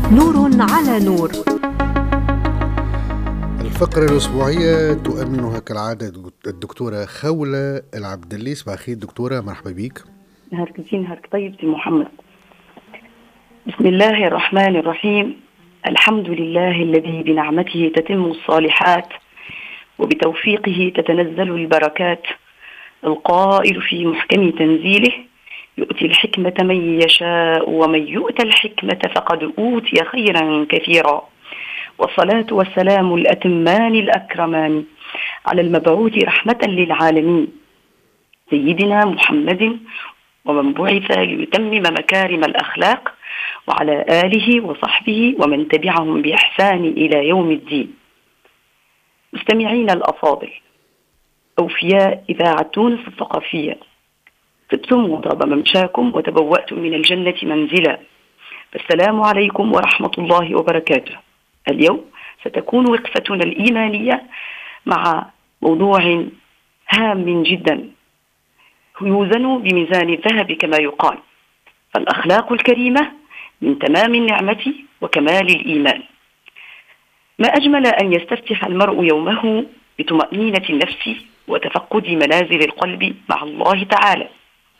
نور على نور. الفقرة الأسبوعية تؤمنها كالعادة الدكتورة خولة العبدلي. صباح الخير دكتورة، مرحبا بك. نهارك زين، نهارك طيب سي محمد. بسم الله الرحمن الرحيم. الحمد لله الذي بنعمته تتم الصالحات وبتوفيقه تتنزل البركات. القائل في محكم تنزيله: يؤتي الحكمة من يشاء ومن يؤت الحكمة فقد أوتي خيرا كثيرا. والصلاة والسلام الأتمان الأكرمان على المبعوث رحمة للعالمين سيدنا محمد، ومن بعث ليتمم مكارم الأخلاق، وعلى آله وصحبه ومن تبعهم بإحسان إلى يوم الدين. مستمعين الأفاضل، أوفياء إذاعة تونس الثقافية، طبتم وطاب ممشاكم وتبوأتم من الجنة منزلا، فالسلام عليكم ورحمة الله وبركاته. اليوم ستكون وقفتنا الإيمانية مع موضوع هام جدا يوزن بميزان الذهب كما يقال، فالأخلاق الكريمة من تمام النعمة وكمال الإيمان. ما أجمل أن يستفتح المرء يومه بطمأنينة النفس وتفقد منازل القلب مع الله تعالى.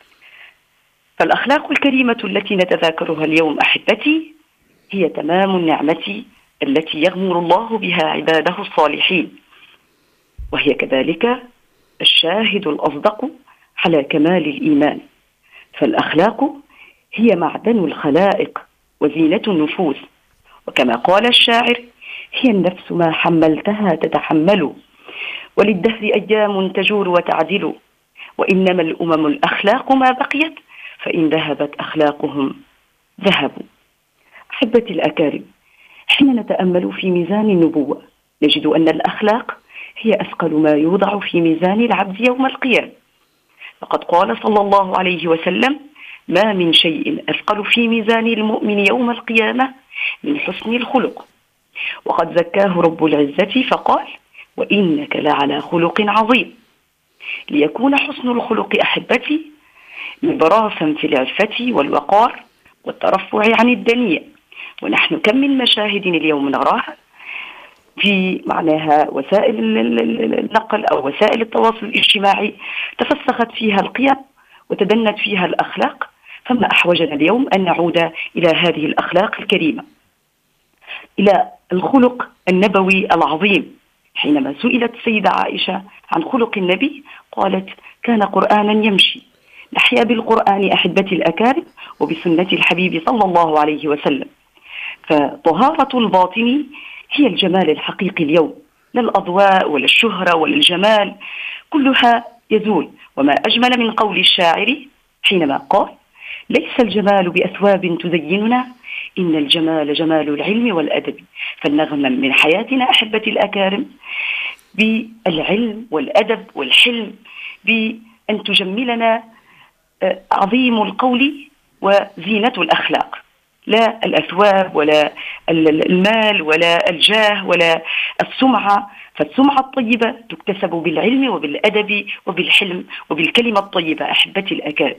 فالأخلاق الكريمة التي نتذاكرها اليوم أحبتي هي تمام النعمة التي يغمر الله بها عباده الصالحين، وهي كذلك الشاهد الأصدق على كمال الإيمان. فالأخلاق هي معدن الخلائق وزينة النفوس، وكما قال الشاعر: هي النفس ما حملتها تتحمل، وللدهر أيام تجور وتعدل، وإنما الأمم الأخلاق ما بقيت، فإن ذهبت أخلاقهم ذهبوا. أحبتي الأكارم، حين نتأمل في ميزان النبوة نجد أن الأخلاق هي أثقل ما يوضع في ميزان العبد يوم القيامة. فقد قال صلى الله عليه وسلم: ما من شيء أثقل في ميزان المؤمن يوم القيامة من حسن الخلق. وقد زكاه رب العزة فقال: وإنك لعلى خلق عظيم. ليكون حسن الخلق أحبتي مبراسا في العفة والوقار والترفع عن الدنية. ونحن كم من مشاهد اليوم نراها في معناها وسائل النقل أو وسائل التواصل الاجتماعي تفسخت فيها القيم وتدنت فيها الأخلاق. فما أحوجنا اليوم أن نعود إلى هذه الأخلاق الكريمة، إلى الخلق النبوي العظيم. حينما سئلت السيدة عائشة عن خلق النبي قالت: كان قرآنا يمشي. نحيا بالقرآن أحبتي الأكارم وبسنة الحبيب صلى الله عليه وسلم. فطهارة الباطن هي الجمال الحقيقي اليوم، لا الأضواء ولا الشهرة ولا الجمال، كلها يزول. وما أجمل من قول الشاعر حينما قال: ليس الجمال بأثواب تزيننا، إن الجمال جمال العلم والأدب. فلنغنم من حياتنا أحبتي الأكارم بالعلم والأدب والحلم، بأن تجملنا عظيم القول وزينة الأخلاق، لا الأثواب ولا المال ولا الجاه ولا السمعة. فالسمعة الطيبة تكتسب بالعلم وبالأدب وبالحلم وبالكلمة الطيبة أحبتي الأكارم.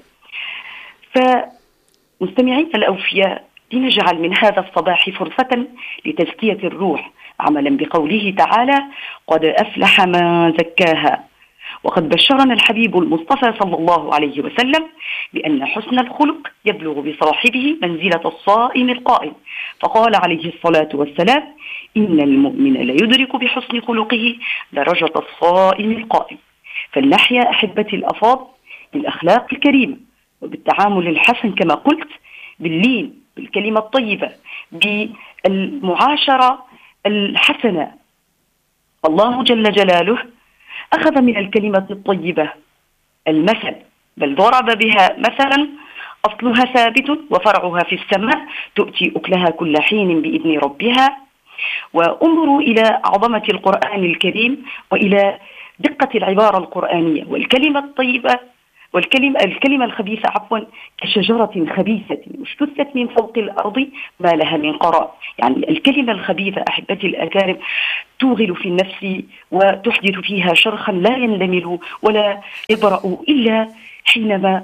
فمستمعين الأوفياء، لنجعل من هذا الصباح فرصة لتزكية الروح عملا بقوله تعالى: قد أفلح من زكاها. وقد بشرنا الحبيب المصطفى صلى الله عليه وسلم بأن حسن الخلق يبلغ بصاحبه منزلة الصائم القائم، فقال عليه الصلاة والسلام: إن المؤمن ليدرك بحسن خلقه درجة الصائم القائم. فلنحيا أحبتي الأفاضل بالأخلاق الكريمة وبالتعامل الحسن كما قلت، باللين، بالكلمة الطيبة، بالمعاشرة الحسنة. الله جل جلاله أخذ من الكلمة الطيبة المثل، بل ضرب بها مثلا: أصلها ثابت وفرعها في السماء، تؤتي أكلها كل حين بإذن ربها. وانظروا إلى عظمة القرآن الكريم وإلى دقة العبارة القرآنية. والكلمة الطيبة الكلمة الخبيثة كشجرة خبيثة اجتثت من فوق الأرض ما لها من قرار. يعني الكلمة الخبيثة أحبتي الأكارم توغل في النفس وتحدث فيها شرخا لا يندمل ولا يبرأ إلا حينما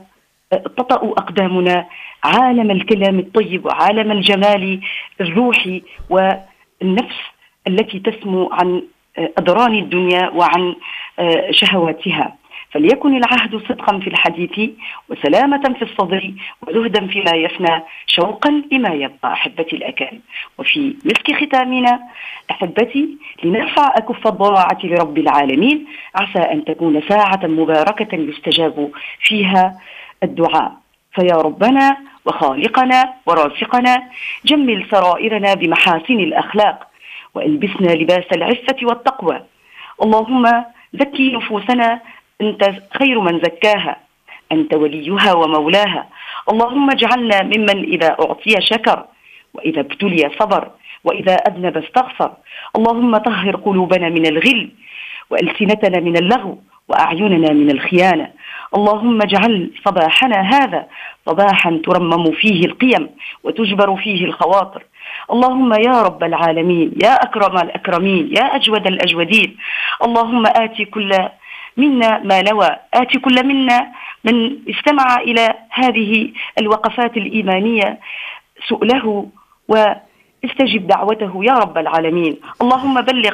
تطأ أقدامنا عالم الكلام الطيب وعالم الجمال الروحي والنفس التي تسمو عن أدران الدنيا وعن شهواتها. فليكن العهد صدقا في الحديث وسلامة في الصدر وزهدا فيما يفنى شوقا لما يبقى. أحبتي الأكارم، وفي مسك ختامنا أحبتي لنرفع أكف الضراعة لرب العالمين، عسى أن تكون ساعة مباركة يستجاب فيها الدعاء. فيا ربنا وخالقنا ورازقنا، جمل سرائرنا بمحاسن الأخلاق وألبسنا لباس العفة والتقوى. اللهم زكي نفوسنا، أنت خير من زكاها، أنت وليها ومولاها. اللهم اجعلنا ممن إذا أعطي شكر، وإذا ابتلي صبر، وإذا أذنب استغفر. اللهم طهر قلوبنا من الغل، وألسنتنا من اللغو، وأعيننا من الخيانة. اللهم اجعل صباحنا هذا صباحا ترمم فيه القيم وتجبر فيه الخواطر. اللهم يا رب العالمين، يا أكرم الأكرمين، يا أجود الأجودين، اللهم آت كل منا ما نوى، آت كل منا من استمع إلى هذه الوقفات الإيمانية سؤله واستجب دعوته يا رب العالمين. اللهم بلغ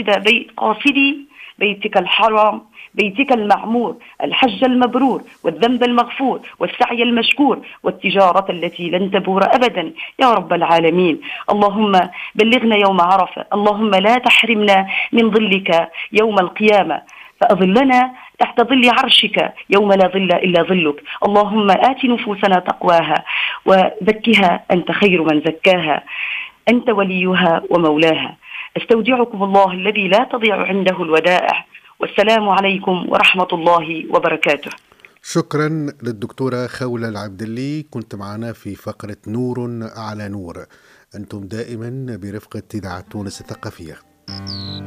قاصدي بيتك الحرام، بيتك المعمور، الحج المبرور والذنب المغفور والسعي المشكور والتجارة التي لن تبور أبدا يا رب العالمين. اللهم بلغنا يوم عرفة، اللهم لا تحرمنا من ظلك يوم القيامة، فأظلنا تحت ظل عرشك يوم لا ظل إلا ظلك. اللهم آت نفوسنا تقواها وزكها، أنت خير من زكاها، أنت وليها ومولاها. استودعكم الله الذي لا تضيع عنده الودائع، والسلام عليكم ورحمة الله وبركاته. شكرا للدكتورة خولة العبدلي، كنت معنا في فقرة نور على نور. أنتم دائما برفقة إذاعة تونس الثقافية.